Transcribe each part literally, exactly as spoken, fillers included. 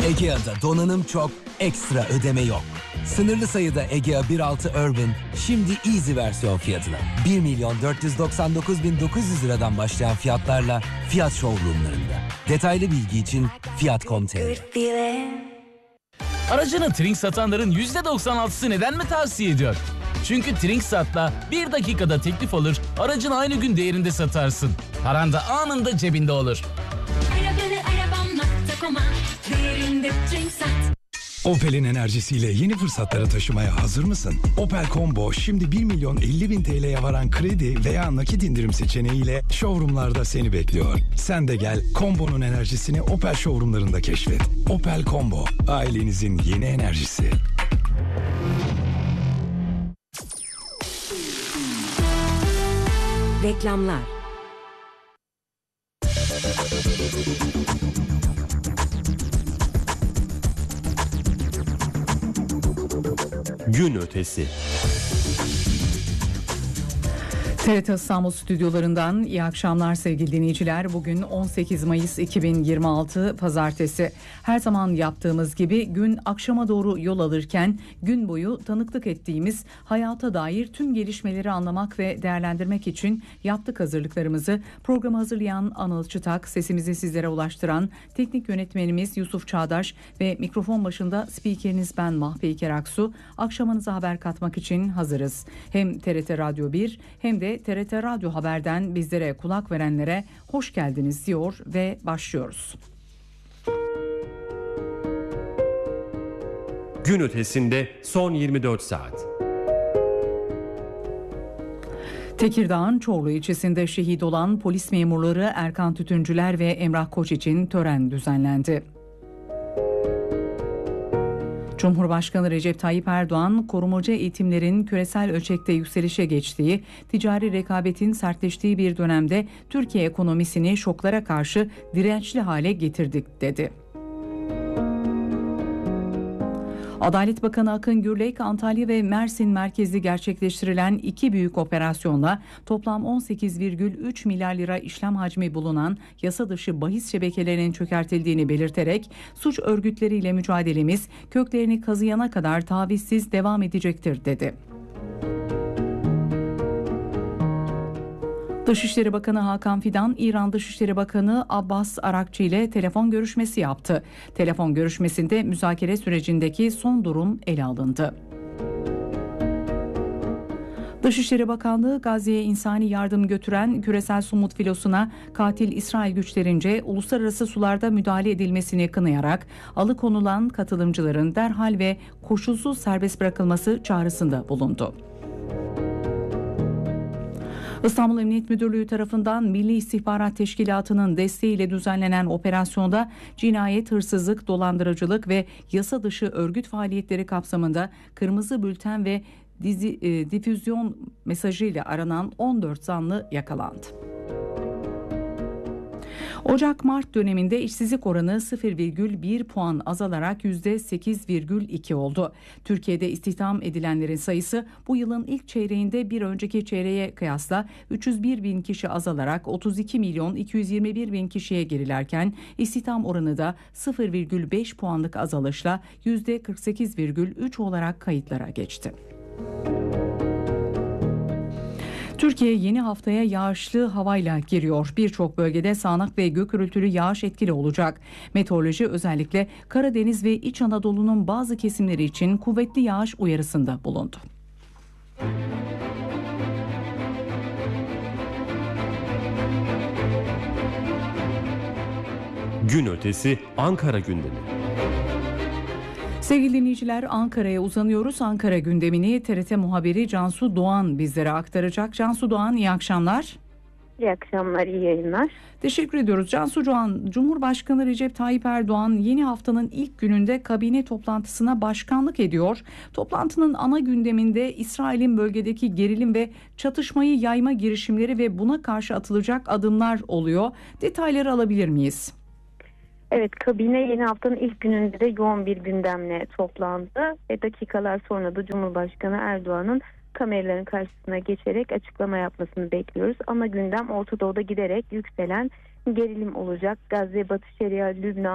Egea'da donanım çok, ekstra ödeme yok. Sınırlı sayıda Egea bir nokta altı Urban şimdi Easy versiyon fiyatına. bir milyon dört yüz doksan dokuz bin dokuz yüz liradan başlayan fiyatlarla Fiyat showroomlarında. Detaylı bilgi için fiyat nokta com nokta tr. Aracını Trink satanların yüzde doksan altısı neden mi tavsiye ediyor? Çünkü Trinksat'la bir dakikada teklif alır, aracını aynı gün değerinde satarsın. Paran da anında cebinde olur. Opel'in enerjisiyle yeni fırsatlara taşımaya hazır mısın? Opel Combo şimdi bir milyon elli bin T L'ye varan kredi veya nakit indirim seçeneğiyle showroomlarda seni bekliyor. Sen de gel, Combo'nun enerjisini Opel showroomlarında keşfet. Opel Combo, ailenizin yeni enerjisi. Reklamlar. Gün ötesi. T R T İstanbul stüdyolarından iyi akşamlar sevgili dinleyiciler. Bugün on sekiz Mayıs iki bin yirmi altı Pazartesi. Her zaman yaptığımız gibi gün akşama doğru yol alırken gün boyu tanıklık ettiğimiz hayata dair tüm gelişmeleri anlamak ve değerlendirmek için yaptık hazırlıklarımızı. Programı hazırlayan Anıl Çıtak, sesimizi sizlere ulaştıran teknik yönetmenimiz Yusuf Çağdaş ve mikrofon başında spikeriniz ben Mahpe İker Aksu. Akşamınıza haber katmak için hazırız. Hem T R T Radyo bir hem de T R T Radyo Haber'den bizlere kulak verenlere hoş geldiniz diyor ve başlıyoruz. Gün ötesinde son yirmi dört saat. Tekirdağ'ın Çorlu ilçesinde şehit olan polis memurları Erkan Tütüncüler ve Emrah Koç için tören düzenlendi. Cumhurbaşkanı Recep Tayyip Erdoğan, korumacı eğitimlerin küresel ölçekte yükselişe geçtiği, ticari rekabetin sertleştiği bir dönemde Türkiye ekonomisini şoklara karşı dirençli hale getirdik dedi. Adalet Bakanı Akın Gürlek, Antalya ve Mersin merkezli gerçekleştirilen iki büyük operasyonla toplam on sekiz virgül üç milyar lira işlem hacmi bulunan yasa dışı bahis şebekelerinin çökertildiğini belirterek suç örgütleriyle mücadelemiz köklerini kazıyana kadar tavizsiz devam edecektir dedi. Dışişleri Bakanı Hakan Fidan, İran Dışişleri Bakanı Abbas Arakçı ile telefon görüşmesi yaptı. Telefon görüşmesinde müzakere sürecindeki son durum ele alındı. Dışişleri Bakanlığı, Gazze'ye insani yardım götüren küresel Sumut filosuna katil İsrail güçlerince uluslararası sularda müdahale edilmesini kınayarak alıkonulan katılımcıların derhal ve koşulsuz serbest bırakılması çağrısında bulundu. İstanbul Emniyet Müdürlüğü tarafından Milli İstihbarat Teşkilatı'nın desteğiyle düzenlenen operasyonda cinayet, hırsızlık, dolandırıcılık ve yasa dışı örgüt faaliyetleri kapsamında kırmızı bülten ve dizi, e, difüzyon mesajıyla aranan on dört zanlı yakalandı. Ocak-Mart döneminde işsizlik oranı sıfır virgül bir puan azalarak yüzde sekiz virgül iki oldu. Türkiye'de istihdam edilenlerin sayısı bu yılın ilk çeyreğinde bir önceki çeyreğe kıyasla üç yüz bir bin kişi azalarak otuz iki milyon iki yüz yirmi bir bin kişiye gerilerken istihdam oranı da sıfır virgül beş puanlık azalışla yüzde kırk sekiz virgül üç olarak kayıtlara geçti. Türkiye yeni haftaya yağışlı havayla giriyor. Birçok bölgede sağanak ve gök gürültülü yağış etkili olacak. Meteoroloji özellikle Karadeniz ve İç Anadolu'nun bazı kesimleri için kuvvetli yağış uyarısında bulundu. Gün ötesi Ankara gündemi. Sevgili dinleyiciler, Ankara'ya uzanıyoruz. Ankara gündemini T R T muhabiri Cansu Doğan bizlere aktaracak. Cansu Doğan, iyi akşamlar. İyi akşamlar, iyi yayınlar. Teşekkür ediyoruz. Cansu Doğan, Cumhurbaşkanı Recep Tayyip Erdoğan yeni haftanın ilk gününde kabine toplantısına başkanlık ediyor. Toplantının ana gündeminde İsrail'in bölgedeki gerilim ve çatışmayı yayma girişimleri ve buna karşı atılacak adımlar oluyor. Detayları alabilir miyiz? Evet, kabine yeni haftanın ilk gününde de yoğun bir gündemle toplandı ve dakikalar sonra da Cumhurbaşkanı Erdoğan'ın kameraların karşısına geçerek açıklama yapmasını bekliyoruz. Ana gündem Orta Doğu'da giderek yükselen gerilim olacak. Gazze, Batı Şeria, Lübnan,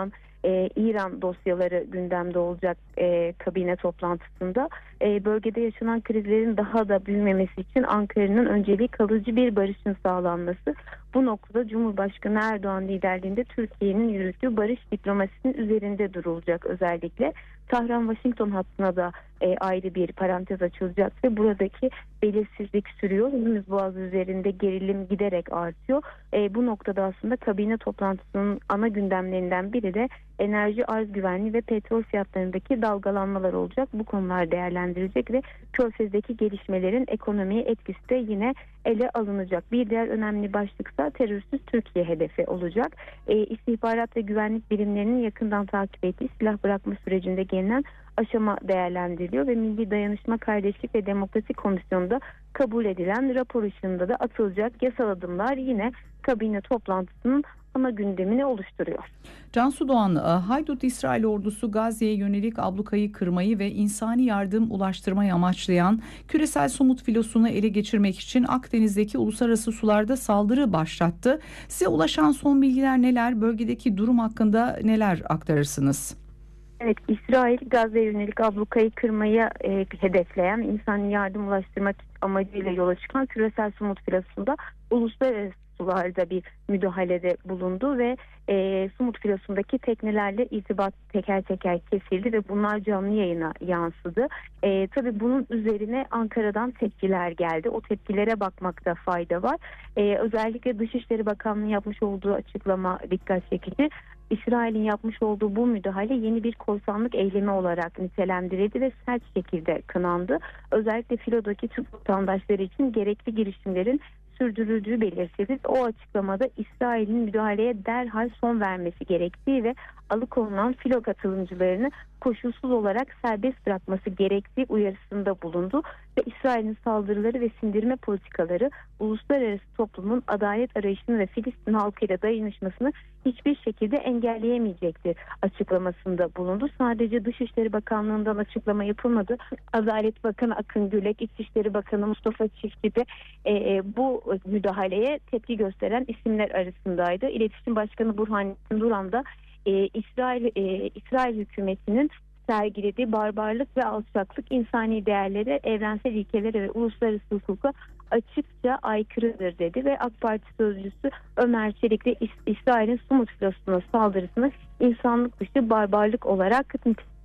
e, İran dosyaları gündemde olacak e, kabine toplantısında. E, bölgede yaşanan krizlerin daha da büyümemesi için Ankara'nın önceliği kalıcı bir barışın sağlanması. Bu noktada Cumhurbaşkanı Erdoğan liderliğinde Türkiye'nin yürüttüğü barış diplomasisinin üzerinde durulacak özellikle. Tahran-Washington hattına da e, ayrı bir parantez açılacak ve buradaki belirsizlik sürüyor. Hormuz Boğazı üzerinde gerilim giderek artıyor. E, bu noktada aslında kabine toplantısının ana gündemlerinden biri de enerji arz güvenliği ve petrol fiyatlarındaki dalgalanmalar olacak. Bu konular değerlendirilecek ve Körfez'deki gelişmelerin ekonomiye etkisi de yine ele alınacak. Bir diğer önemli başlıksa terörsüz Türkiye hedefi olacak. E, istihbarat ve güvenlik birimlerinin yakından takip ettiği silah bırakma sürecinde gelinen aşama değerlendiriliyor ve Milli Dayanışma, Kardeşlik ve Demokrasi Komisyonu'nda kabul edilen rapor ışığında da atılacak yasal adımlar yine kabine toplantısının ana gündemini oluşturuyor. Cansu Doğan, Haydut İsrail ordusu Gazze'ye yönelik ablukayı kırmayı ve insani yardım ulaştırmayı amaçlayan küresel somut filosunu ele geçirmek için Akdeniz'deki uluslararası sularda saldırı başlattı. Size ulaşan son bilgiler neler? Bölgedeki durum hakkında neler aktarırsınız? Evet, İsrail Gazze'ye yönelik ablukayı kırmayı e, hedefleyen, insani yardım ulaştırmak amacıyla yola çıkan küresel somut filosunda uluslararası sularda bir müdahalede bulundu ve e, Sumut filosundaki teknelerle irtibat teker teker kesildi ve bunlar canlı yayına yansıdı. E, tabii bunun üzerine Ankara'dan tepkiler geldi. O tepkilere bakmakta fayda var. E, özellikle Dışişleri Bakanlığı yapmış olduğu açıklama dikkat çekici. İsrail'in yapmış olduğu bu müdahale yeni bir korsanlık eylemi olarak nitelendirildi ve sert şekilde kınandı. Özellikle filodaki Türk vatandaşları için gerekli girişimlerin sürdürüldüğü belirtildi. O açıklamada İsrail'in müdahaleye derhal son vermesi gerektiği ve alıkonulan filo katılımcılarını koşulsuz olarak serbest bırakması gerektiği uyarısında bulundu ve İsrail'in saldırıları ve sindirme politikaları uluslararası toplumun adalet arayışını ve Filistin halkıyla dayanışmasını hiçbir şekilde engelleyemeyecektir açıklamasında bulundu. Sadece Dışişleri Bakanlığı'ndan açıklama yapılmadı. Adalet Bakanı Akın Gülek, İçişleri Bakanı Mustafa Çiftçi de e, bu müdahaleye tepki gösteren isimler arasındaydı. İletişim Başkanı Burhanettin Duran da e, İsrail e, İsrail hükümetinin sergilediği barbarlık ve alçaklık insani değerlere, evrensel ilkelere ve uluslararası hukuka açıkça aykırıdır dedi ve AK Parti sözcüsü Ömer Çelik de İs- İsrail'in Sumut filosuna saldırısını insanlık dışı barbarlık olarak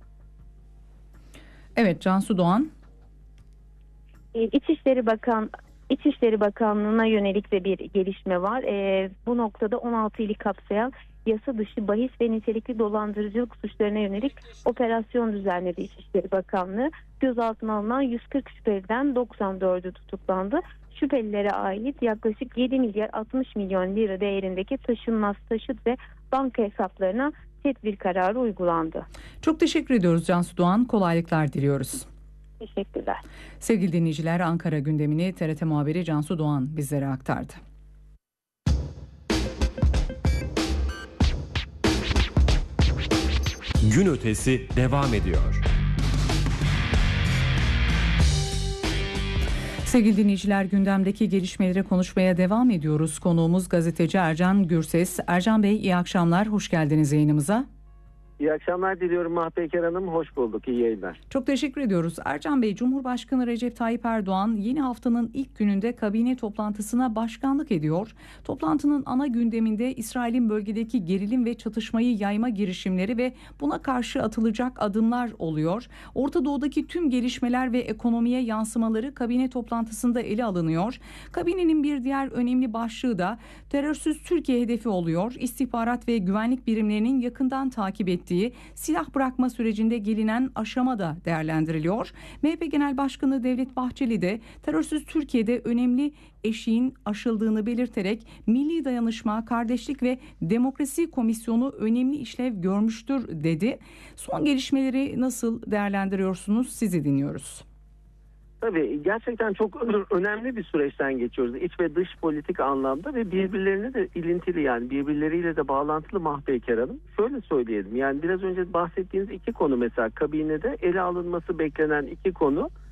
Evet, Cansu Doğan. e, İçişleri Bakan İçişleri Bakanlığı'na yönelik de bir gelişme var. E, bu noktada on altı ili kapsayan yasa dışı bahis ve nitelikli dolandırıcılık suçlarına yönelik operasyon düzenledi İçişleri Bakanlığı. Gözaltına alınan yüz kırk şüpheliden doksan dördü tutuklandı. Şüphelilere ait yaklaşık yedi milyar altmış milyon lira değerindeki taşınmaz taşıt ve banka hesaplarına tedbir kararı uygulandı. Çok teşekkür ediyoruz Cansu Doğan. Kolaylıklar diliyoruz. Teşekkürler. Sevgili dinleyiciler, Ankara gündemini T R T muhabiri Cansu Doğan bizlere aktardı. Gün ötesi devam ediyor. Sevgili dinleyiciler, gündemdeki gelişmeleri konuşmaya devam ediyoruz. Konuğumuz gazeteci Ercan Gürses. Ercan Bey, iyi akşamlar, hoş geldiniz yayınımıza. İyi akşamlar diliyorum Mahpeker Hanım. Hoş bulduk. İyi yayınlar. Çok teşekkür ediyoruz. Ercan Bey, Cumhurbaşkanı Recep Tayyip Erdoğan yeni haftanın ilk gününde kabine toplantısına başkanlık ediyor. Toplantının ana gündeminde İsrail'in bölgedeki gerilim ve çatışmayı yayma girişimleri ve buna karşı atılacak adımlar oluyor. Orta Doğu'daki tüm gelişmeler ve ekonomiye yansımaları kabine toplantısında ele alınıyor. Kabinenin bir diğer önemli başlığı da terörsüz Türkiye hedefi oluyor. İstihbarat ve güvenlik birimlerinin yakından takip ettiği silah bırakma sürecinde gelinen aşama da değerlendiriliyor. M H P Genel Başkanı Devlet Bahçeli de terörsüz Türkiye'de önemli eşiğin aşıldığını belirterek Milli Dayanışma, Kardeşlik ve Demokrasi Komisyonu önemli işlev görmüştür dedi. Son gelişmeleri nasıl değerlendiriyorsunuz? Sizi dinliyoruz. Tabii gerçekten çok önemli bir süreçten geçiyoruz. İç ve dış politik anlamda ve birbirlerine de ilintili, yani birbirleriyle de bağlantılı Mahpeker Hanım. Şöyle söyleyelim, yani biraz önce bahsettiğiniz iki konu, mesela kabinede ele alınması beklenen iki konu